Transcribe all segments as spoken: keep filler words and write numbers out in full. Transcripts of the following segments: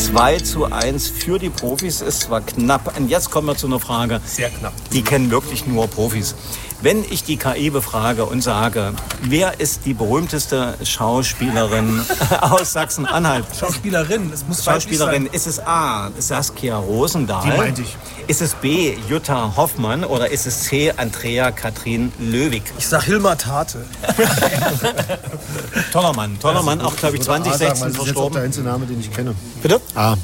zwei zu eins für die Profis, ist zwar knapp. Und jetzt kommen wir zu einer Frage. Sehr knapp. Die kennen wirklich nur Profis. Wenn ich die K I befrage und sage, wer ist die berühmteste Schauspielerin aus Sachsen-Anhalt? Schauspielerin, es muss Schauspielerin, sein. ist es A, Saskia Rosendahl? Die meinte ich. Ist es B, Jutta Hoffmann oder ist es C, Andrea Kathrin Löwig? Ich sag Hilmar Tate. Toller Mann, toller Mann, auch glaube ich zwanzig sechzehn verstorben. Das ist jetzt auch der einzige Name, den ich kenne. Bitte? A.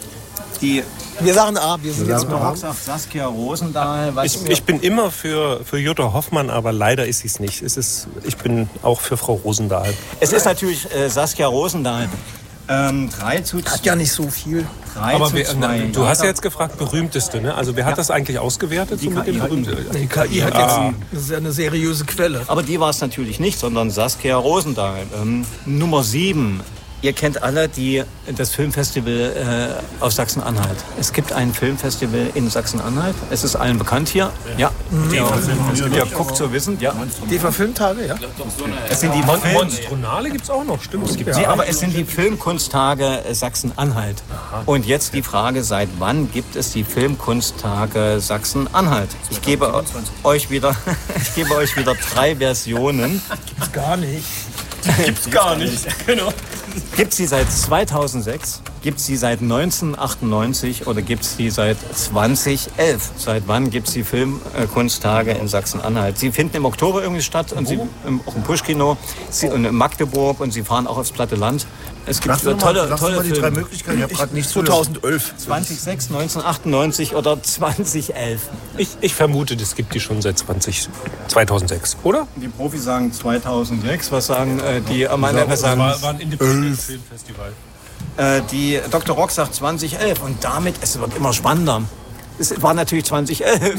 Die Wir sagen A, wir sind Wir jetzt sagen mal A. A. sagt Saskia Rosendahl. Was Ich, ich bin immer für, für Jutta Hoffmann, aber leider ist sie es nicht. Es ist, ich bin auch für Frau Rosendahl. Es ist natürlich äh, Saskia Rosendahl. Ähm, drei zu Hat ja nicht so viel. drei Aber zu wer, zwei. du hast ja jetzt gefragt, berühmteste, ne? Also wer hat Ja. das eigentlich ausgewertet? Die so mit dem K I. berühmten? Die K I hat Ah. jetzt, das ist ja eine seriöse Quelle. Aber die war es natürlich nicht, sondern Saskia Rosendahl. Ähm, Nummer sieben. Ihr kennt alle die, das Filmfestival äh, auf Sachsen-Anhalt. Es gibt ein Filmfestival in Sachsen-Anhalt. Es ist allen bekannt hier. Ja. Ja. Ihr guckt so wissend, ja. Die Verfilmtage, ja? Es sind die Mon Film Monstronale gibt es auch noch, stimmt. Es gibt Nee, aber es sind die Filmkunsttage äh, Sachsen-Anhalt. Und jetzt die Frage, seit wann gibt es die Filmkunsttage Sachsen-Anhalt? Ich gebe euch wieder, ich gebe euch wieder drei Versionen. Gibt's gar nicht. Gibt's gar nicht. Genau. Gibt es die seit zweitausendsechs? Gibt es die seit neunzehnhundertachtundneunzig oder gibt es die seit zweitausendelf? Seit wann gibt es die Filmkunsttage in Sachsen-Anhalt? Sie finden im Oktober irgendwie statt und sie, im, auch im Puschkino sie, und in Magdeburg und sie fahren auch aufs platte Land. Es gibt Lass uns tolle, mal, lass uns tolle mal die drei Filme. Möglichkeiten. Ich habe gerade nicht zweitausendelf. zweitausendsechs, neunzehnhundertachtundneunzig oder zweitausendelf? Ich, ich vermute, das gibt die schon seit zwanzig, zweitausendsechs, oder? Die Profis sagen zweitausendsechs. Was sagen äh, die Amateure? Sagen, war ein Independent Filmfestival. äh, die Doktor Rock sagt zweitausendelf. Und damit, es wird immer spannender. Es war natürlich zweitausendelf.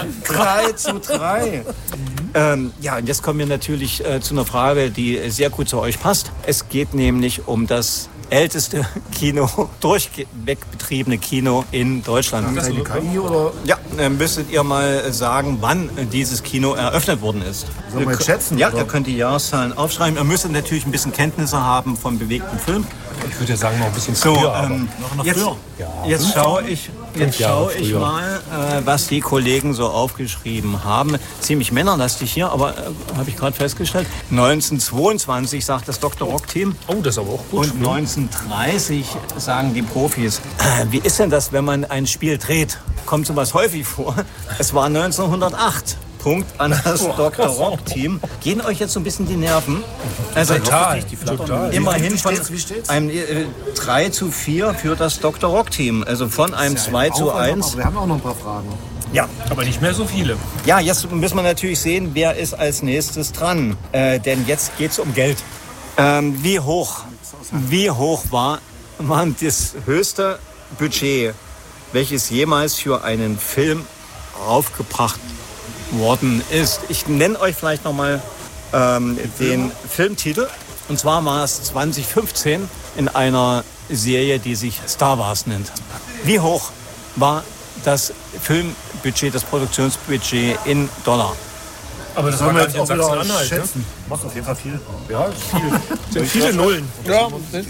drei zu drei. Ähm, ja, und jetzt kommen wir natürlich äh, zu einer Frage, die sehr gut zu euch passt. Es geht nämlich um das älteste Kino, durchweg betriebene Kino in Deutschland. Die K I oder Ja, äh, müsstet ihr mal sagen, wann äh, dieses Kino eröffnet worden ist. sollen wir jetzt schätzen? Ja, oder? ihr könnt die Jahreszahlen aufschreiben. Ihr müsst natürlich ein bisschen Kenntnisse haben vom bewegten Film. Ich würde ja sagen, noch ein bisschen So, früher, aber ähm, jetzt, jetzt schaue ich, jetzt Jahre schaue ich früher. mal, äh, was die Kollegen so aufgeschrieben haben. Ziemlich männerlastig hier, aber äh, habe ich gerade festgestellt. neunzehnhundertzweiundzwanzig sagt das Doktor Rock Team. Oh, das ist aber auch gut. Und neunzehnhundertdreißig sagen die Profis. Äh, Wie ist denn das, wenn man ein Spiel dreht? Kommt sowas häufig vor? Es war neunzehnhundertacht. Punkt an das Doktor Rock Team. Gehen euch jetzt so ein bisschen die Nerven? Also Total, total. immerhin Wie von steht's? Wie steht's? einem äh, drei zu vier für das Doktor Rock Team. Also von einem zwei zu eins. Aber wir haben auch noch ein paar Fragen. Ja. Aber nicht mehr so viele. Ja, jetzt müssen wir natürlich sehen, wer ist als nächstes dran. Äh, denn jetzt geht es um Geld. Ähm, wie hoch, wie hoch war, war das höchste Budget, welches jemals für einen Film aufgebracht worden ist? Ich nenne euch vielleicht nochmal ähm, den Filmtitel. Und zwar war es zwanzig fünfzehn in einer Serie, die sich Star Wars nennt. Wie hoch war das Filmbudget, das Produktionsbudget in Dollar? Aber das Sollen war wir gar jetzt nicht in auch wieder Sachsen-Anhalt. Ne? schätzen? Macht auf jeden Fall viel. Ja, Sind viele Nullen. Ja,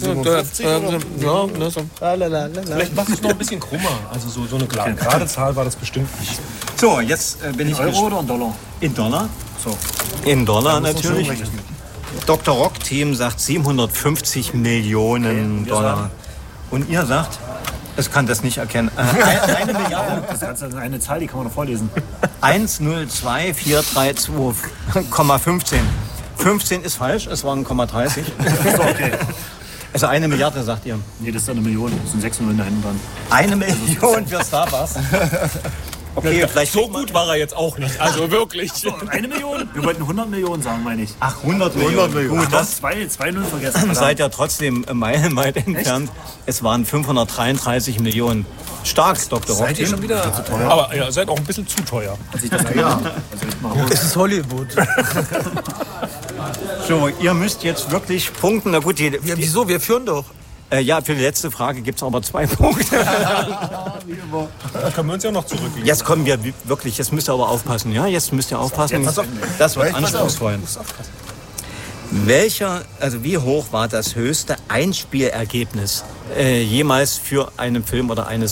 Vielleicht machst du es noch ein bisschen krummer. Also so, so eine gerade, gerade Zahl war das bestimmt nicht. So, jetzt äh, bin ich Euro oder in Dollar? in Dollar. So. In Dollar muss man natürlich. schon rechnen. Doktor Rock Team sagt siebenhundertfünfzig Millionen Dollar. Und ihr sagt, es kann das nicht erkennen. Äh, eine, eine Milliarde. Das ist eine Zahl, die kann man noch vorlesen. eins null zwei vier drei zwei Komma fünfzehn. fünfzehn ist falsch, es waren Komma dreißig. So, okay. Also eine Milliarde, sagt ihr. Nee, das ist eine Million. Das sind sechs Nullen da hinten dran. Eine Million für Star Wars. Okay, vielleicht So gut war er jetzt auch nicht. Also wirklich. Eine Million? Wir wollten hundert Millionen sagen, meine ich. Ach, hundert Millionen. Gut, Ach, das zwei, zwei Null vergessen. seid ja trotzdem meilenweit entfernt. Es waren fünfhundertdreiunddreißig Millionen. Stark, Doktor Rock. Seid ihr schon wieder? Aber ihr seid auch ein bisschen zu teuer. Ja. Es ist Hollywood. So, ihr müsst jetzt wirklich punkten. Na gut, die, Ja, wieso? Wir führen doch. äh, ja, für die letzte Frage gibt es aber zwei Punkte. Da können wir uns ja noch zurückgehen. Jetzt kommen wir wirklich, jetzt müsst ihr aber aufpassen. Ja, jetzt müsst ihr aufpassen. Das wird anspruchsvoll. Welcher, also wie hoch war das höchste Einspielergebnis äh, jemals für einen Film oder eine